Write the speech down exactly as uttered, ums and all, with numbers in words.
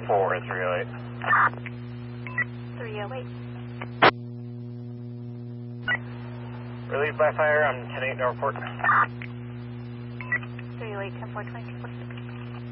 four three oh eight. three oh eight. Relieved by fire on ten eight Northport. three oh eight, ten four twenty-two.